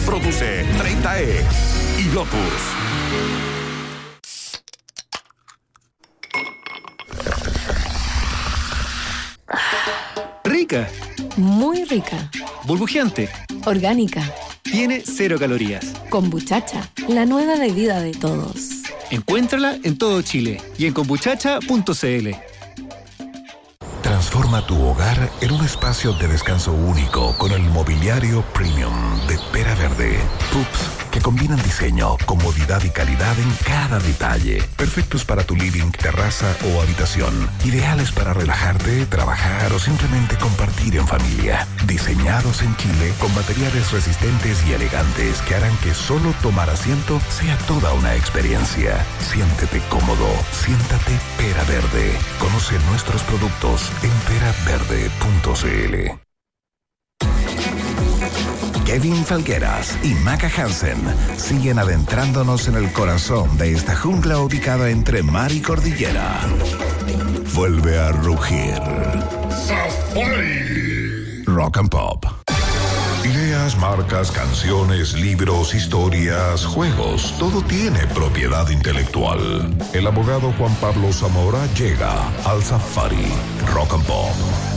Produce 30E y Lotus. Rica. Muy rica. Burbujeante. Orgánica. Tiene 0 calorías. Kombuchacha, la nueva bebida de todos. Encuéntrala en todo Chile y en kombuchacha.cl. Transforma tu hogar en un espacio de descanso único con el mobiliario premium de Pera Verde. Pups que combinan diseño, comodidad y calidad en cada detalle. Perfectos para tu living, terraza o habitación. Ideales para relajarte, trabajar o simplemente compartir en familia. Diseñados en Chile con materiales resistentes y elegantes que harán que solo tomar asiento sea toda una experiencia. Siéntete cómodo, siéntate Pera Verde. Conoce nuestros productos en peraverde.cl. Kevin Felgueras y Maca Hansen siguen adentrándonos en el corazón de esta jungla ubicada entre mar y cordillera. Vuelve a rugir Safari. Rock and Pop. Ideas, marcas, canciones, libros, historias, juegos, todo tiene propiedad intelectual. El abogado Juan Pablo Zamora llega al Safari. Rock and Pop.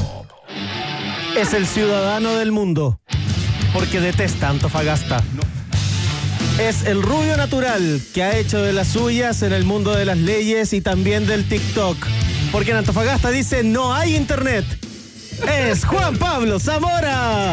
Es el ciudadano del mundo, porque detesta Antofagasta. Es el rubio natural que ha hecho de las suyas en el mundo de las leyes y también del TikTok, porque en Antofagasta dice no hay internet. Es Juan Pablo Zamora.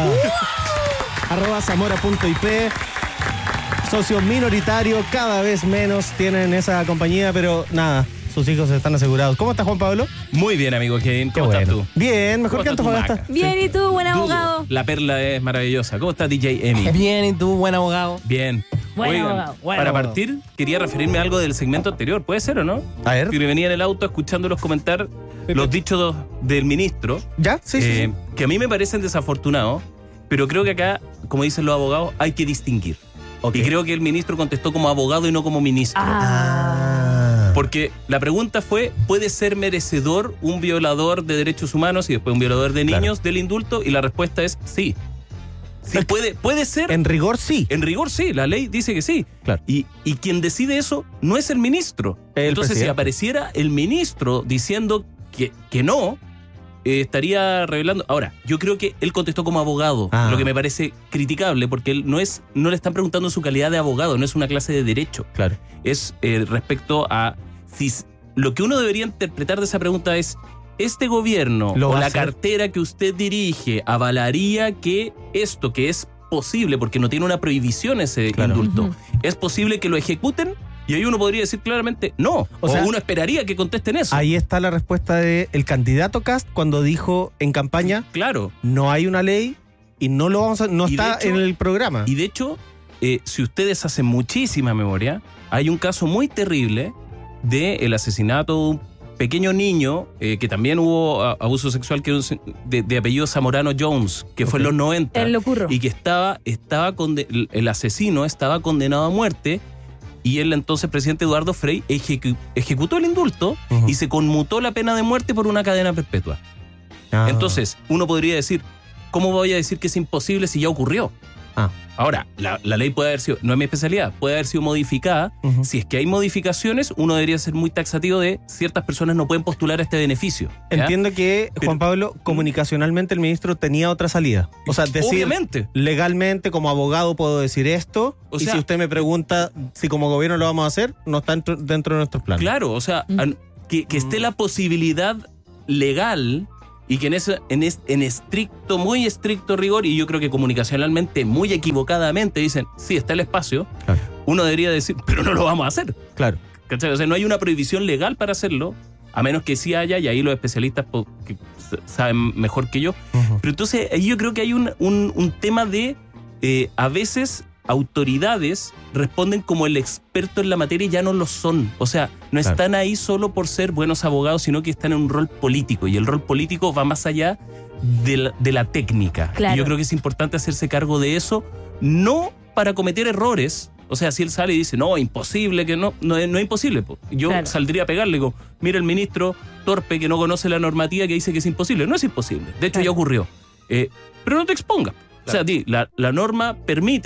@zamora.ip. Socio minoritario, cada vez menos tienen esa compañía, pero nada, sus hijos están asegurados. ¿Cómo estás, Juan Pablo? Muy bien, amigo Kevin. ¿Cómo estás tú? Bien, mejor que Antofagasta. Bien, ¿y tú, buen abogado? La perla es maravillosa. ¿Cómo está DJ Emi? Bien, ¿y tú, buen abogado? Bien. Buen Oigan, abogado. para partir, quería referirme a algo del segmento anterior. ¿Puede ser o no? A ver. Que venía en el auto escuchándolos comentar los dichos del ministro. ¿Ya? Sí. Que a mí me parecen desafortunados, pero creo que acá, como dicen los abogados, hay que distinguir. Okay. Y creo que el ministro contestó como abogado y no como ministro. Porque la pregunta fue, ¿puede ser merecedor un violador de derechos humanos y después un violador de niños del indulto? Y la respuesta es sí. Sí, puede ser. En rigor, sí. En rigor, sí. La ley dice que sí. Claro. Y quien decide eso no es el ministro. El Entonces, presidente. si apareciera el ministro diciendo que no, estaría revelando. Ahora, yo creo que él contestó como abogado, lo que me parece criticable, porque él no le están preguntando en su calidad de abogado, no es una clase de derecho. Claro. Es respecto a si lo que uno debería interpretar de esa pregunta es: ¿este gobierno o la cartera que usted dirige avalaría que esto que es posible, porque no tiene una prohibición ese indulto, es posible que lo ejecuten? Y ahí uno podría decir claramente no. O sea, uno esperaría que contesten eso. Ahí está la respuesta del candidato Kast cuando dijo en campaña: claro, no hay una ley y no lo vamos a, no y está hecho, en el programa. Y de hecho, si ustedes hacen muchísima memoria, hay un caso muy terrible del asesinato de un pequeño niño, que también hubo abuso sexual, que de apellido Zamorano Jones, que fue en los 90. El locurro. Y que el asesino estaba condenado a muerte. Y el entonces presidente Eduardo Frei ejecutó el indulto y se conmutó la pena de muerte por una cadena perpetua. Entonces, uno podría decir, ¿cómo voy a decir que es imposible si ya ocurrió? Ahora, la ley puede haber sido, no es mi especialidad, puede haber sido modificada. Si es que hay modificaciones, uno debería ser muy taxativo de ciertas personas no pueden postular este beneficio. ¿Ya? Entiendo que, Juan Pablo, comunicacionalmente el ministro tenía otra salida. O sea, decir, obviamente, legalmente como abogado puedo decir esto, y si usted me pregunta si como gobierno lo vamos a hacer, no está dentro de nuestros planes. Claro, o sea, que esté la posibilidad legal y que en estricto, muy estricto rigor, y yo creo que comunicacionalmente muy equivocadamente dicen, sí, está el espacio, uno debería decir, pero no lo vamos a hacer. Claro. ¿Cachai? O sea, no hay una prohibición legal para hacerlo, a menos que sí haya, y ahí los especialistas que saben mejor que yo. Pero entonces ahí yo creo que hay un tema de, a veces, autoridades responden como el experto en la materia y ya no lo son. O sea, no están ahí solo por ser buenos abogados, sino que están en un rol político. Y el rol político va más allá de la técnica. Claro. Y yo creo que es importante hacerse cargo de eso, no para cometer errores. O sea, si él sale y dice, no, imposible, que no es imposible. Yo saldría a pegarle, digo, mira el ministro torpe que no conoce la normativa que dice que es imposible. No es imposible. De hecho, ya ocurrió. Pero no te expongas. O sea, la norma permite.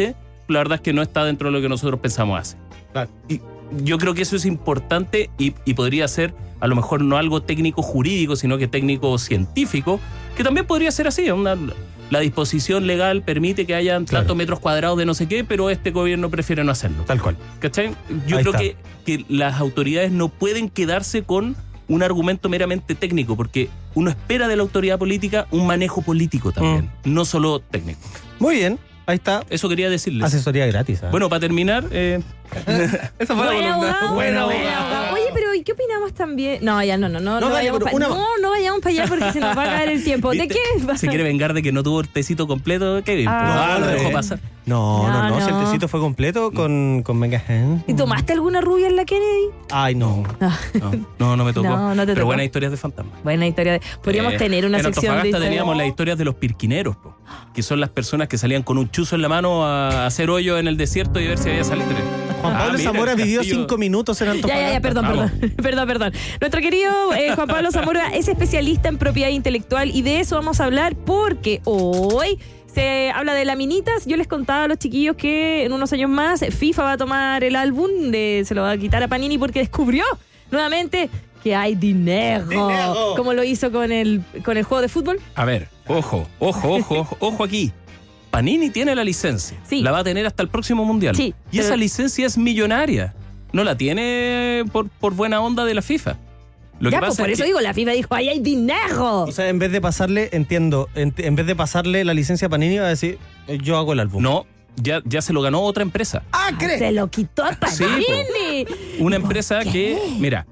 la verdad es que no está dentro de lo que nosotros pensamos hacer. Claro. Y yo creo que eso es importante y podría ser a lo mejor no algo técnico jurídico, sino que técnico científico, que también podría ser así. La disposición legal permite que hayan tantos metros cuadrados de no sé qué, pero este gobierno prefiere no hacerlo. Tal cual. ¿Cachai? Yo Ahí creo está. que las autoridades no pueden quedarse con un argumento meramente técnico, porque uno espera de la autoridad política un manejo político también, no solo técnico. Muy bien, ahí está. Eso quería decirles. Asesoría gratis. Bueno, para terminar... esa fue Bueno, la voluntad. abogado, Bueno, bueno, abogado. Oye, pero ¿y qué opinamos también? No, ya no dale, vayamos pero para una- no vayamos para allá porque se nos va a caer el tiempo. ¿De ¿Viste? qué? Se quiere vengar de que no tuvo el tecito completo, Kevin. Ah, Lo dejó eh. pasar. No, si el no. tecito fue completo con Mega Hand. ¿Y tomaste alguna rubia en la Kennedy? Ay, no. No me tocó. No te Pero tocó. buenas historias de fantasma. Buena historia. Podríamos tener una en sección de Antofagasta historia. teníamos las historias de los pirquineros, que son las personas que salían con un chuzo en la mano a hacer hoyo en el desierto y ver si había salitre. Juan Pablo mira, Zamora el vivió castillo. 5 minutos en Antofagasta. Ya, perdón. Nuestro querido Juan Pablo Zamora es especialista en propiedad intelectual y de eso vamos a hablar porque hoy se habla de laminitas. Yo les contaba a los chiquillos que en unos años más FIFA va a tomar el álbum, se lo va a quitar a Panini porque descubrió nuevamente que hay dinero. Como lo hizo con el juego de fútbol. A ver, ojo aquí. Panini tiene la licencia. Sí. La va a tener hasta el próximo mundial. Sí, Y pero- esa licencia es millonaria. No la tiene por buena onda de la FIFA. Lo que Ya, pasa pues por es eso que- digo, la FIFA dijo, ahí hay dinero. O sea, en vez de pasarle, en vez de pasarle la licencia a Panini, va a decir, yo hago el álbum. No, ya se lo ganó otra empresa. ¡Ah, crees! Se lo quitó a Sí, Panini. Una ¿Por empresa qué? que, mira,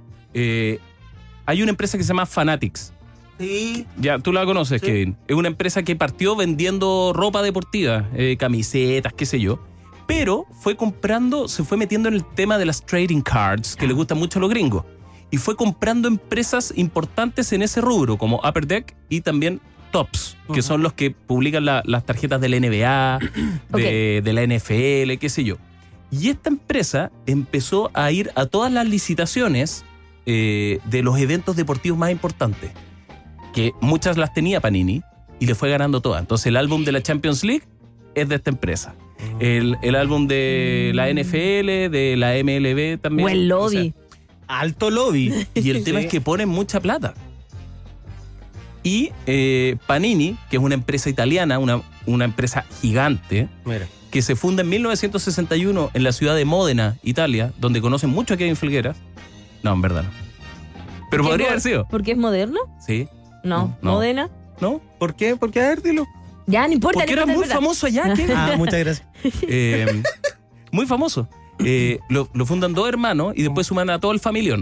hay una empresa que se llama Fanatics. Sí. Ya, tú la conoces, Sí. Kevin. Es una empresa que partió vendiendo ropa deportiva, camisetas, qué sé yo. Pero se fue metiendo en el tema de las trading cards, que le gustan mucho a los gringos. Y fue comprando empresas importantes en ese rubro, como Upper Deck y también Topps, que son los que publican las tarjetas de la NBA, de la NFL, qué sé yo. Y esta empresa empezó a ir a todas las licitaciones de los eventos deportivos más importantes, que muchas las tenía Panini y le fue ganando todas. Entonces el álbum de la Champions League es de esta empresa. El álbum de la NFL, de la MLB también. Buen lobby. O sea, Alto lobby. y el tema es que ponen mucha plata. Y Panini, que es una empresa italiana, una empresa gigante, Mira. que se funda en 1961 en la ciudad de Módena, Italia, donde conocen mucho a Kevin Felgueras. No, en verdad no. Pero ¿Qué podría es haber sido. ¿Porque es moderno? Sí. No. No. ¿Modena? ¿No? ¿Por qué? ¿Por qué? A ver, dilo. Ya, no importa. Porque no era importa, muy no importa. famoso allá, Kevin. Ah, muchas gracias. Muy famoso. Lo fundan dos hermanos y después suman a todo el familión.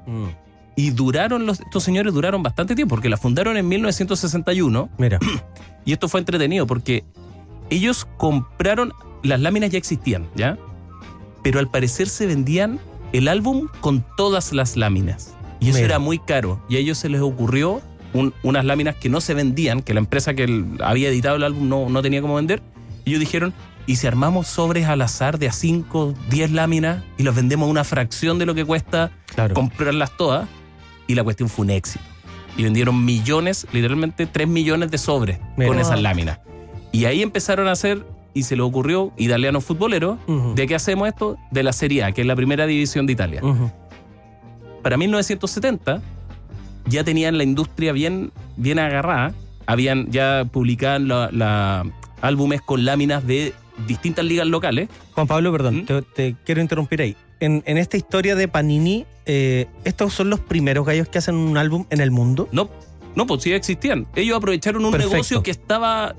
Y estos señores duraron bastante tiempo, porque la fundaron en 1961. Mira. Y esto fue entretenido porque ellos compraron, las láminas ya existían, ¿ya? Pero al parecer se vendían el álbum con todas las láminas. Y eso Mira. era muy caro. Y a ellos se les ocurrió unas láminas que no se vendían, que la empresa que había editado el álbum no tenía cómo vender. Y ellos dijeron, ¿y si armamos sobres al azar de a 5, 10 láminas y los vendemos a una fracción de lo que cuesta Claro. comprarlas todas? Y la cuestión fue un éxito. Y vendieron millones, literalmente 3 millones de sobres Mira. con esas Wow. láminas. Y ahí empezaron a hacer, y se les ocurrió, italianos futboleros, Ujú. ¿de qué hacemos esto? De la Serie A, que es la primera división de Italia. Ujú. Para 1970 ya tenían la industria bien agarrada, ya publicaban álbumes con láminas de distintas ligas locales. Juan Pablo, perdón, te quiero interrumpir ahí. En esta historia de Panini, ¿estos son los primeros gallos que hacen un álbum en el mundo? No, pues sí existían. Ellos aprovecharon un Perfecto. negocio que estaba...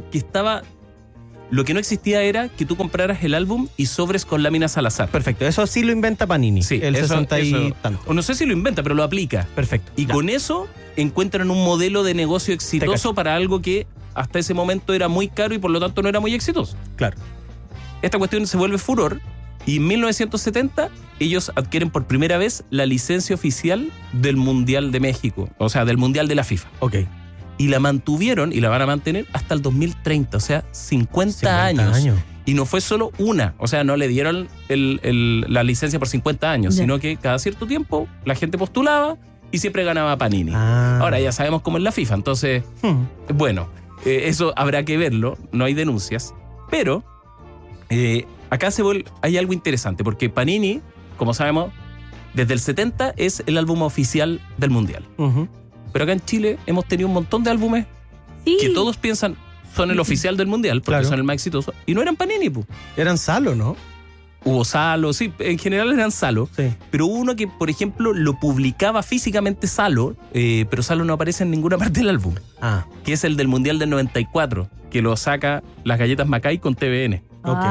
Lo que no existía era que tú compraras el álbum y sobres con láminas al azar. Perfecto, eso sí lo inventa Panini. Sí, el eso- 60 y eso- tanto. O no sé si lo inventa, pero lo aplica. Perfecto. Y Ya. con eso encuentran un modelo de negocio Te exitoso cacho. para algo que hasta ese momento era muy caro y por lo tanto no era muy exitoso. Claro. Esta cuestión se vuelve furor y en 1970 ellos adquieren por primera vez la licencia oficial del Mundial de México, o sea, del Mundial de la FIFA. Ok. Y la mantuvieron y la van a mantener hasta el 2030, o sea, 50 años. Y no fue solo una, o sea, no le dieron la licencia por 50 años, Ya. sino que cada cierto tiempo la gente postulaba y siempre ganaba Panini. Ah. Ahora ya sabemos cómo es la FIFA, entonces, bueno, eso habrá que verlo, no hay denuncias, pero Acá hay algo interesante, porque Panini, como sabemos, desde el 70 es el álbum oficial del Mundial. Pero acá en Chile hemos tenido un montón de álbumes que todos piensan son el oficial del Mundial, porque son el más exitoso, y no eran Panini, pues. Eran Salo, ¿no? Hubo Salo, sí, en general eran Salo. Sí. Pero hubo uno que, por ejemplo, lo publicaba físicamente Salo, pero Salo no aparece en ninguna parte del álbum. Que es el del Mundial del 94, que lo saca las galletas Macay con TVN.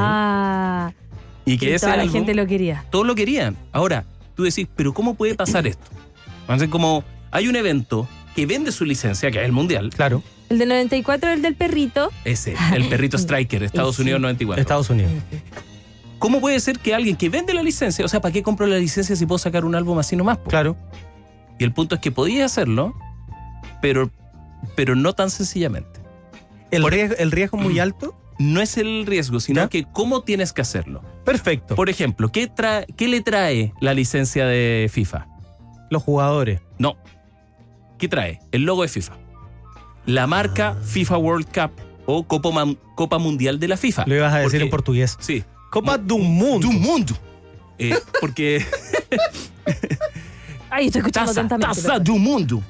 Y que ese toda la álbum, gente lo quería. Todos lo querían. Ahora, tú decís, ¿pero cómo puede pasar esto? Entonces, como hay un evento que vende su licencia, que es el Mundial. Claro. El de 94, el del perrito. Ese, el perrito Striker, Estados Unidos 94. Estados Unidos. ¿Cómo puede ser que alguien que vende la licencia, o sea, ¿para qué compro la licencia si puedo sacar un álbum así nomás? Claro. Y el punto es que podía hacerlo, pero no tan sencillamente. ¿El riesgo es muy alto? No es el riesgo, sino que cómo tienes que hacerlo. Perfecto. Por ejemplo, ¿qué le trae la licencia de FIFA? Los jugadores. No. ¿Qué trae? El logo de FIFA. La marca FIFA World Cup o Copa Mundial de la FIFA. Lo ibas a decir en portugués. Sí. Copa do Mundo. Do Mundo. Porque... Ay, estoy escuchando tantamente. Taça do Mundo.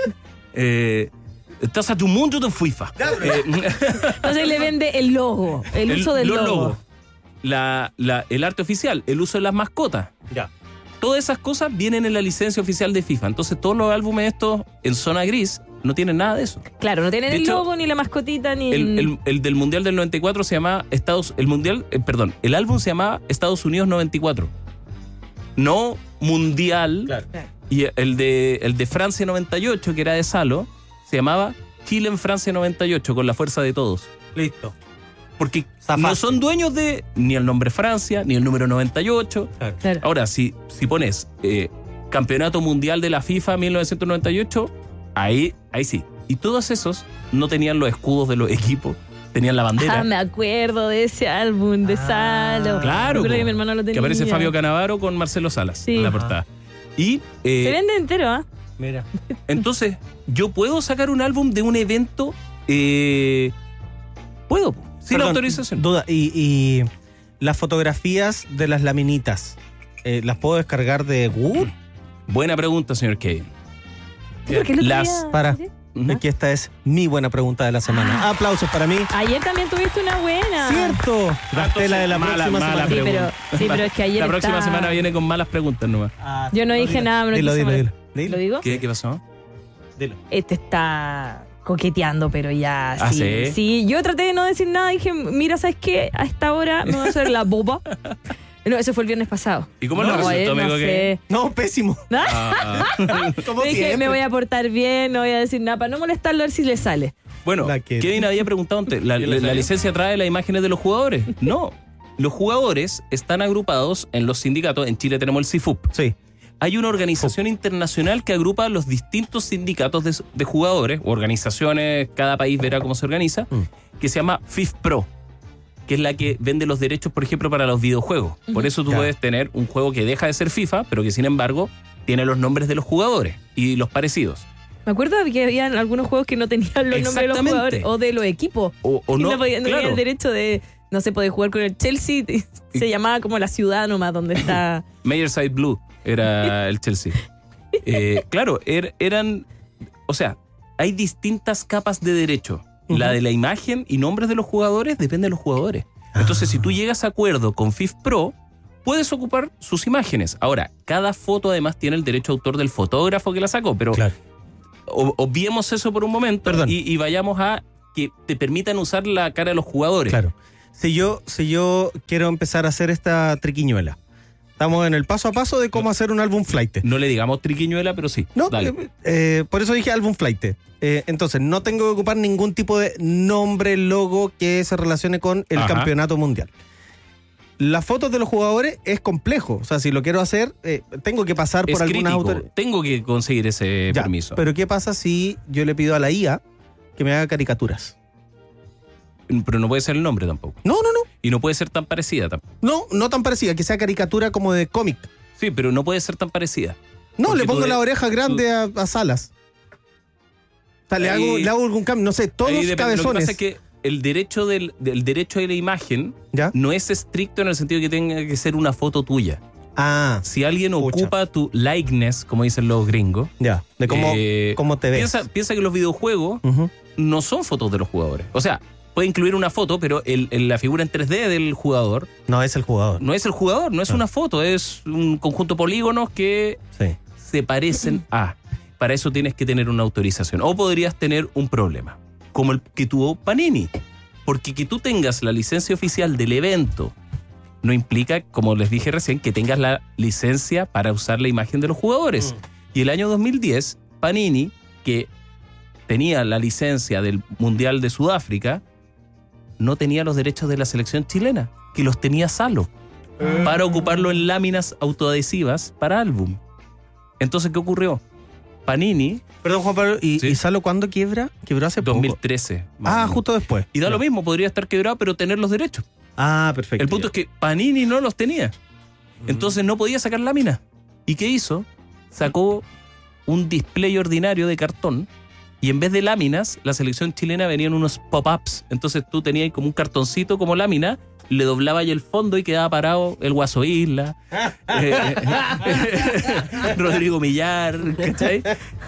Taça do Mundo de FIFA. Entonces le vende el logo, el uso del logo. El arte oficial, el uso de las mascotas. Ya. Todas esas cosas vienen en la licencia oficial de FIFA. Entonces todos los álbumes estos en zona gris no tienen nada de eso. Claro, no tienen De el hecho, logo, ni la mascotita, ni... El del Mundial del 94 se llamaba el álbum se llamaba Estados Unidos 94. No Mundial. Claro. Y el de Francia 98, que era de Salo, se llamaba Chile en Francia 98, con la fuerza de todos. Listo. Porque Zafaste. no son dueños de ni el nombre Francia, ni el número 98. Claro. Ahora, si pones Campeonato Mundial de la FIFA 1998, ahí sí. Y todos esos no tenían los escudos de los equipos, tenían la bandera. Me acuerdo de ese álbum de Salo. Claro, Yo creo que mi hermano lo tenía. que aparece Fabio Canavaro con Marcelo Salas en la portada. Y se vende entero, ¿ah? Mira. entonces, yo puedo sacar un álbum de un evento, puedo, sin Perdón, autorización. Duda, y las fotografías de las laminitas, ¿las puedo descargar de Google? Buena pregunta, señor Kevin. ¿Por qué lo Las- Para. Ujú. Es que esta es mi buena pregunta de la semana. Aplausos para mí. Ayer también tuviste una buena. ¡Cierto! Gasté la de la mala próxima semana. Sí, pregunta. pero es que ayer La próxima estaba- semana viene con malas preguntas nomás. Yo no dije nada, me lo Dilo, quise dilo, molestar. dilo. ¿Lo digo? ¿Qué pasó? Dilo. Este está coqueteando, pero ya ¿Ah, sí. sí? Sí, yo traté de no decir nada. Dije, mira, ¿sabes qué? A esta hora me voy a hacer la boba. No, eso fue el viernes pasado. ¿Y cómo no, le resultó, ayer amigo? no sé. No, pésimo. Como Dije, siempre. me voy a portar bien, no voy a decir nada para no molestarlo a ver si le sale. Bueno, La que- Kevin había preguntado antes, ¿la licencia trae las imágenes de los jugadores? No. Los jugadores están agrupados en los sindicatos. En Chile tenemos el CIFUP. Sí. Hay una organización internacional que agrupa a los distintos sindicatos de jugadores, o organizaciones, cada país verá cómo se organiza, que se llama FIFPro, que es la que vende los derechos, por ejemplo, para los videojuegos. Por eso tú Ya. puedes tener un juego que deja de ser FIFA, pero que sin embargo tiene los nombres de los jugadores y los parecidos. Me acuerdo de que había algunos juegos que no tenían los nombres de los Exactamente. jugadores o de los equipos. O Y no, no tenía claro. el derecho de, no se puede jugar con el Chelsea. Se llamaba como la ciudad nomás donde está. Meyerside Blue era el Chelsea. Claro, eran... O sea, hay distintas capas de derecho. La de la imagen y nombres de los jugadores depende de los jugadores. Entonces, si tú llegas a acuerdo con FIFPro, puedes ocupar sus imágenes. Ahora, cada foto además tiene el derecho de autor del fotógrafo que la sacó, pero Claro. obviemos eso por un momento. Perdón. Y vayamos a que te permitan usar la cara de los jugadores. Claro. Si yo quiero empezar a hacer esta triquiñuela, estamos en el paso a paso de cómo hacer un álbum flight. No le digamos triquiñuela, pero sí. No, Dale. por eso dije álbum flight. Entonces, no tengo que ocupar ningún tipo de nombre, logo que se relacione con el Ajá. campeonato mundial. Las fotos de los jugadores es complejo. O sea, si lo quiero hacer, tengo que pasar Es por algunas crítico. autoridades. Tengo que conseguir ese Ya, permiso. pero ¿qué pasa si yo le pido a la IA que me haga caricaturas? Pero no puede ser el nombre tampoco. No. Y no puede ser tan parecida tampoco. No tan parecida, que sea caricatura como de cómic. Sí, pero no puede ser tan parecida. No, Porque le pongo tú la de- oreja grande a Salas. O sea, le Ahí- hago algún cambio, no sé, todos Ahí depende. Lo que cabezones. pasa es que el derecho del derecho de la imagen ¿Ya? no es estricto en el sentido de que tenga que ser una foto tuya. Ah, Si alguien Pucha. ocupa tu likeness, como dicen los gringos, ya. De cómo te ves. piensa que los videojuegos Ujú. no son fotos de los jugadores. O sea, puede incluir una foto, pero la figura en 3D del jugador No es el jugador. no es el jugador, no es una foto, es un conjunto de polígonos que Sí. se parecen a. Para eso tienes que tener una autorización. O podrías tener un problema, como el que tuvo Panini. Porque que tú tengas la licencia oficial del evento no implica, como les dije recién, que tengas la licencia para usar la imagen de los jugadores. Y el año 2010, Panini, que tenía la licencia del Mundial de Sudáfrica, no tenía los derechos de la selección chilena, que los tenía Salo, para ocuparlo en láminas autoadhesivas para álbum. Entonces, ¿qué ocurrió? Panini, Perdón, Juan Pablo, Sí. ¿y Salo cuándo quiebra? Quebró hace poco. 2013. más o Ah, menos. justo después. Y da lo mismo, podría estar quebrado, pero tener los derechos. Ah, perfecto. El punto es que Panini no los tenía. Entonces no podía sacar láminas. ¿Y qué hizo? Sacó un display ordinario de cartón y en vez de láminas, la selección chilena venían unos pop-ups. Entonces tú tenías como un cartoncito como lámina, le doblaba ya el fondo y quedaba parado el Guaso Isla, Rodrigo Millar, ¿cachai?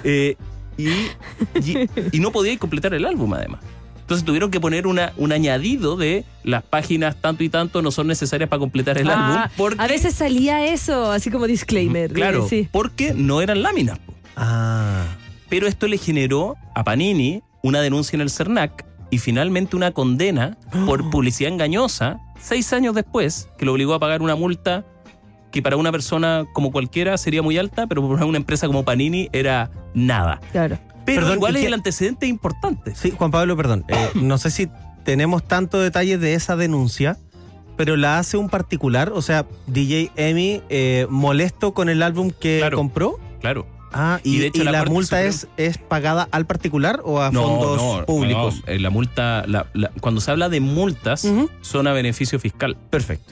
Y no podía completar el álbum además. Entonces tuvieron que poner un añadido de las páginas tanto y tanto no son necesarias para completar el álbum. Porque, A veces salía eso, así como disclaimer. claro, Sí. porque no eran láminas. Po. Ah. Pero esto le generó a Panini una denuncia en el CERNAC y finalmente una condena por publicidad engañosa 6 años después, que lo obligó a pagar una multa que para una persona como cualquiera sería muy alta, pero para una empresa como Panini era nada. Claro. Pero Perdón, igual ¿y qué? el antecedente es importante. Sí, Juan Pablo, perdón. No sé si tenemos tanto detalle de esa denuncia, pero la hace un particular, o sea, DJ Emi molesto con el álbum que Claro. compró. Claro. Ah, Y y, de hecho y la la Corte multa Suprema- es pagada al particular o a fondos públicos. No, la multa, cuando se habla de multas, Ujú. son a beneficio fiscal. Perfecto.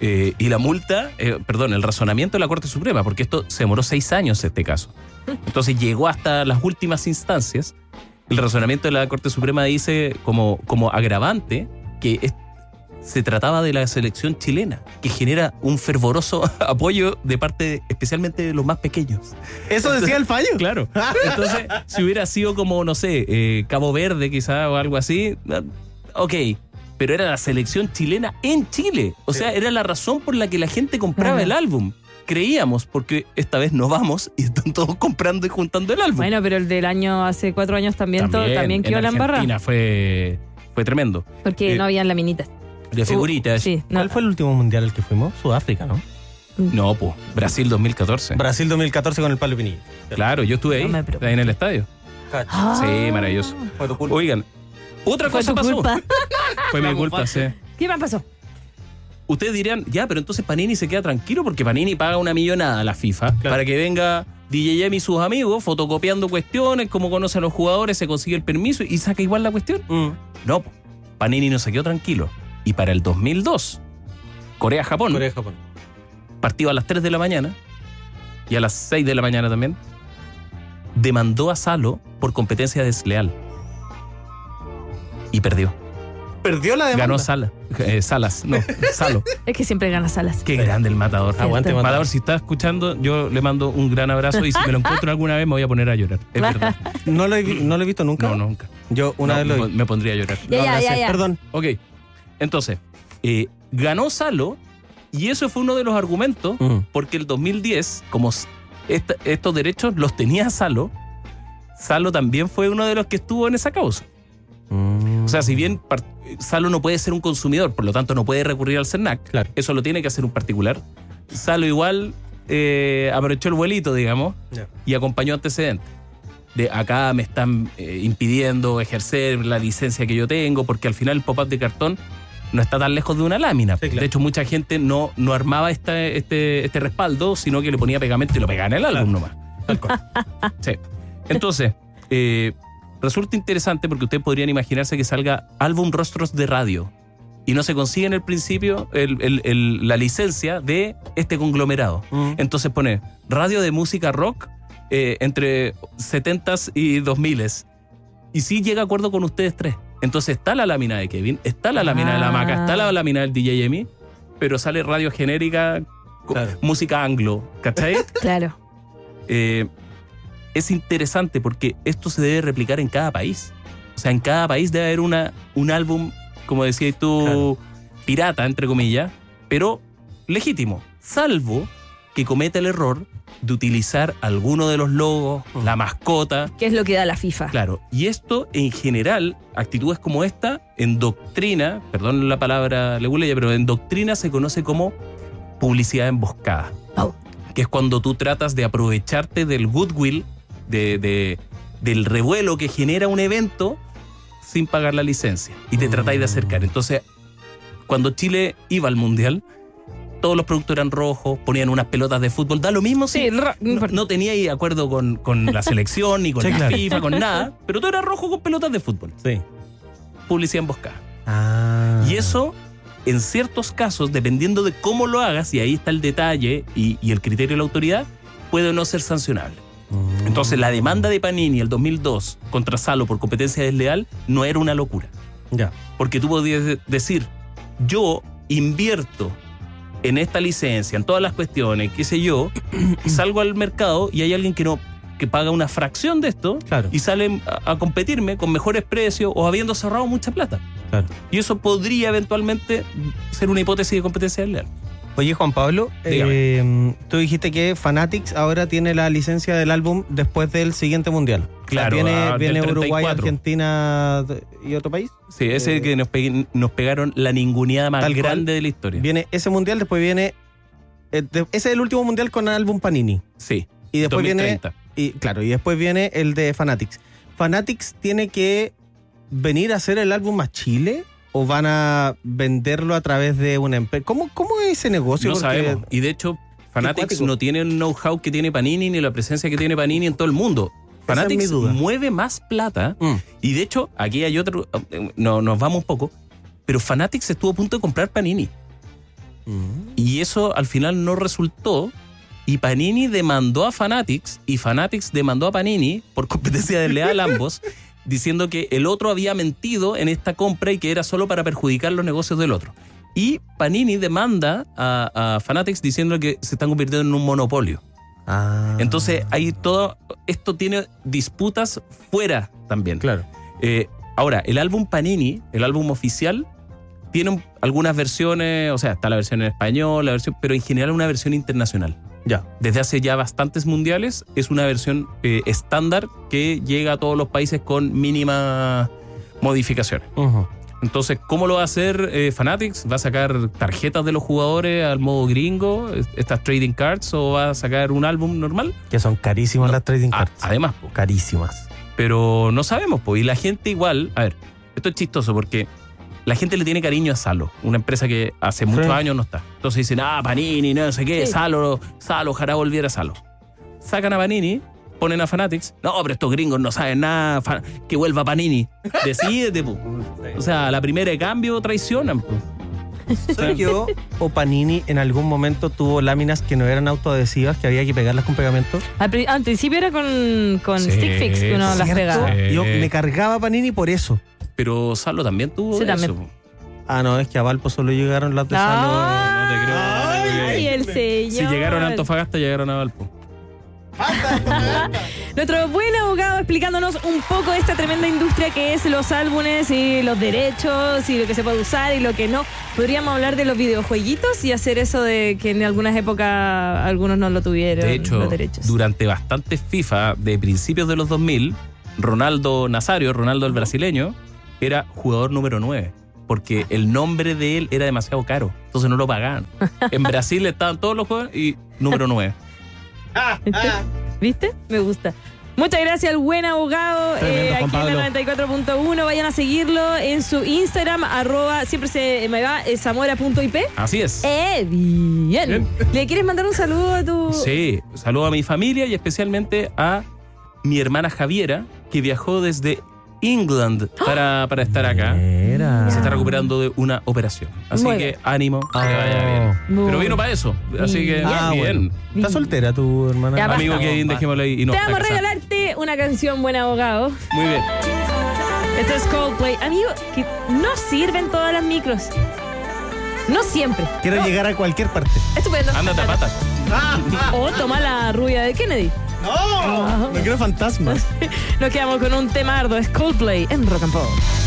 Y la multa, el razonamiento de la Corte Suprema, porque esto se demoró 6 años este caso. Entonces llegó hasta las últimas instancias. El razonamiento de la Corte Suprema dice como agravante que se trataba de la selección chilena, que genera un fervoroso apoyo de parte especialmente de los más pequeños. ¿Eso decía el fallo? Claro. Entonces, si hubiera sido como, no sé, Cabo Verde quizá o algo así, ok. Pero era la selección chilena en Chile. O sea, era la razón por la que la gente compraba Ajá. el álbum. Creíamos, porque esta vez no vamos y están todos comprando y juntando el álbum. Bueno, pero el del año, hace 4 años también quedó en la embarrada. Argentina fue tremendo. Porque no habían laminitas. De figuritas. Sí, no. ¿Cuál fue el último mundial al que fuimos? Sudáfrica, ¿no? No, pues, Brasil 2014. Brasil 2014 con el Pablo Pinilla. Claro, yo estuve ahí, No me preocupes. en el estadio. Ah. Sí, maravilloso. Oigan, otra Fue cosa tu pasó. culpa. Fue mi culpa, sí. ¿Qué más pasó? Ustedes dirían, ya, pero entonces Panini se queda tranquilo porque Panini paga una millonada a la FIFA para que venga DJ Emi y sus amigos fotocopiando cuestiones, como conoce a los jugadores, se consigue el permiso y saca igual la cuestión. No, Panini no se quedó tranquilo. Y para el 2002, Corea-Japón, Corea-Japón. partido a las 3 de la mañana y a las 6 de la mañana también, demandó a Salo por competencia desleal. Y perdió. Perdió la demanda. Ganó Salas, no, Salo. Es que siempre gana Salas. Qué grande el Matador. Aguante, Matador, si está escuchando, yo le mando un gran abrazo y si me lo encuentro alguna vez me voy a poner a llorar. Es verdad. ¿No lo he visto nunca? No, nunca. Yo una vez lo vi. Me pondría a llorar. Ya. Perdón. Ok, entonces, ganó Salo y eso fue uno de los argumentos porque el 2010, como estos derechos los tenía Salo, Salo también fue uno de los que estuvo en esa causa. O sea, si bien Salo no puede ser un consumidor, por lo tanto no puede recurrir al CERNAC, Claro. eso lo tiene que hacer un particular. Salo igual aprovechó el vuelito, digamos, Ya. y acompañó antecedentes. De acá me están impidiendo ejercer la licencia que yo tengo, porque al final el pop-up de cartón no está tan lejos de una lámina. Sí, claro. De hecho, mucha gente no armaba este respaldo, sino que le ponía pegamento y lo pegaba en el álbum nomás. Tal cual. Sí. Entonces, resulta interesante porque ustedes podrían imaginarse que salga álbum Rostros de Radio y no se consigue en el principio la licencia de este conglomerado. Entonces pone radio de música rock entre 70s y 2000s. Y sí llega a acuerdo con ustedes tres. Entonces está la lámina de Kevin, está la lámina de la Maca, está la lámina del DJ Emi, pero sale radio genérica, música anglo, ¿cachai? Claro. Es interesante porque esto se debe replicar en cada país. O sea, en cada país debe haber un álbum, como decías tú, pirata, entre comillas, pero legítimo, salvo que cometa el error de utilizar alguno de los logos, la mascota. ¿Qué es lo que da la FIFA? Claro, y esto en general, actitudes como esta, en doctrina, perdón la palabra leguleya, pero en doctrina se conoce como publicidad emboscada. Que es cuando tú tratas de aprovecharte del goodwill, del revuelo que genera un evento sin pagar la licencia. Y te tratáis de acercar. Entonces, cuando Chile iba al Mundial, todos los productos eran rojos, ponían unas pelotas de fútbol, da lo mismo si no tenía acuerdo con la selección, ni con la FIFA, con nada, pero todo era rojo con pelotas de fútbol. Sí. Publicidad emboscada. Y eso, en ciertos casos, dependiendo de cómo lo hagas, y ahí está el detalle y el criterio de la autoridad, puede o no ser sancionable. Entonces, la demanda de Panini el 2002 contra Salo por competencia desleal no era una locura. Ya. Porque tú podías decir, yo invierto en esta licencia, en todas las cuestiones, qué sé yo, salgo al mercado y hay alguien que paga una fracción de esto y sale a competirme con mejores precios o habiendo cerrado mucha plata. Claro. Y eso podría eventualmente ser una hipótesis de competencia desleal. Oye, Juan Pablo, tú dijiste que Fanatics ahora tiene la licencia del álbum después del siguiente mundial. Claro, o sea, viene Uruguay, 34. Argentina y otro país. Sí, ese que nos pegaron la ninguneada más grande de la historia. Viene ese mundial, después viene... ese es el último mundial con el álbum Panini. Sí. Y después 2030. viene... y después viene el de Fanatics. ¿Fanatics tiene que venir a hacer el álbum a Chile? ¿O van a venderlo a través de una empresa? ¿Cómo es ese negocio? No sabemos. Y de hecho, Fanatics no tiene el know-how que tiene Panini ni la presencia que tiene Panini en todo el mundo. Fanatics mueve más plata. Y de hecho, aquí hay otro... No, nos vamos un poco. Pero Fanatics estuvo a punto de comprar Panini. Y eso al final no resultó. Y Panini demandó a Fanatics. Y Fanatics demandó a Panini por competencia desleal ambos, diciendo que el otro había mentido en esta compra y que era solo para perjudicar los negocios del otro. Y Panini demanda a Fanatics diciendo que se están convirtiendo en un monopolio. Entonces, hay todo esto tiene disputas fuera también. Claro. Ahora, el álbum Panini, el álbum oficial, tiene algunas versiones, o sea, está la versión en español, pero en general una versión internacional. Ya. Desde hace ya bastantes mundiales es una versión estándar que llega a todos los países con mínimas modificaciones. Entonces, ¿cómo lo va a hacer Fanatics? ¿Va a sacar tarjetas de los jugadores al modo gringo, estas trading cards, o va a sacar un álbum normal? Que son carísimas las trading cards. Además, carísimas. Pero no sabemos, y la gente igual... A ver, esto es chistoso porque la gente le tiene cariño a Salo, una empresa que hace muchos años no está. Entonces dicen, Panini, no sé qué, Salo, ojalá volviera Salo. Sacan a Panini, ponen a Fanatics. No, pero estos gringos no saben nada, que vuelva Panini. Decídete, o sea, la primera de cambio traicionan, ¿Sergio o Panini en algún momento tuvo láminas que no eran autoadhesivas, que había que pegarlas con pegamento? Al principio era con stick fix que uno las pegaba. Yo me cargaba Panini por eso. Pero Salo también tuvo eso. También. No, es que a Valpo solo llegaron las de Salo. No te creo. Ay, el señor. Si llegaron a Antofagasta, llegaron a Valpo. Nuestro buen abogado explicándonos un poco de esta tremenda industria que es los álbumes y los derechos y lo que se puede usar y lo que no. Podríamos hablar de los videojueguitos y hacer eso de que en algunas épocas algunos no lo tuvieron. De hecho, los derechos. Durante bastantes FIFA de principios de los 2000, Ronaldo Nazario, Ronaldo el brasileño, era jugador número 9. Porque el nombre de él era demasiado caro. Entonces no lo pagaban. En Brasil estaban todos los jugadores y número 9. ¿Viste? Me gusta. Muchas gracias al buen abogado Tremendo, aquí en la 94.1. Vayan a seguirlo en su Instagram, siempre se me va, zamora.ip. Así es. Bien. ¿Le quieres mandar un saludo a tu...? Sí, saludo a mi familia y especialmente a mi hermana Javiera, que viajó desde England para estar acá. Se está recuperando de una operación. Así que ánimo, que vaya bien. Pero vino para eso. Así que bien. Bueno. ¿Está soltera tu hermana? Ya, amigo Kevin, dejémoslo ahí. Y no, te vamos a regalarte una canción, buen abogado. Muy bien. Esto es Coldplay. Amigo, que no sirven todas las micros. No siempre. Quiero llegar a cualquier parte. Estupendo. Ándate a patas. O toma la rubia de Kennedy. No quiero fantasmas. Nos quedamos con un temardo. Es Coldplay en Rock and Pop.